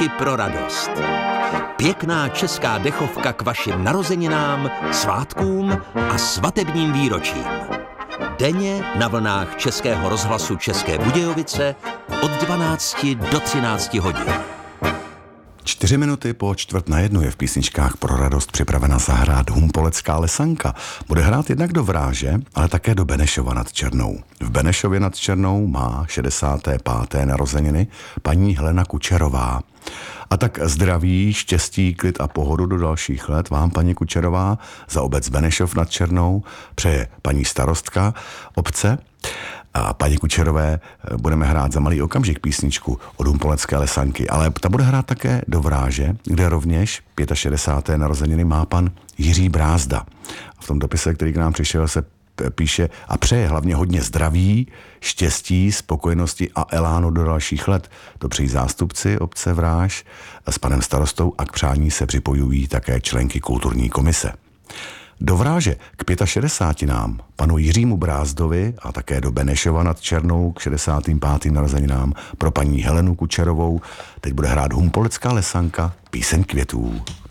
písničky pro radost. Pěkná česká dechovka k vašim narozeninám, svátkům a svatebním výročím. Denně na vlnách Českého rozhlasu České Budějovice od 12 do 13 hodin. 4 minuty po 12:45 je v písničkách pro radost připravena zahrát Humpolecká lesanka. Bude hrát jednak do Vráže, ale také do Benešova nad Černou. V Benešově nad Černou má 65. narozeniny paní Helena Kučerová. A tak zdraví, štěstí, klid a pohodu do dalších let vám, paní Kučerová, za obec Benešov nad Černou přeje paní starostka obce. A paní Kučerové budeme hrát za malý okamžik písničku od Humpolecké lesanky, ale ta bude hrát také do Vráže, kde rovněž 65. narozeniny má pan Jiří Brázda. V tom dopise, který k nám přišel, se píše a přeje hlavně hodně zdraví, štěstí, spokojenosti a elánu do dalších let. To přejí zástupci obce Vráž s panem starostou a k přání se připojují také členky kulturní komise. Do Vráže k 65. panu Jiřímu Brázdovi a také do Benešova nad Černou k 65. narozeninám pro paní Helenu Kučerovou teď bude hrát Humpolecká lesanka Píseň květů.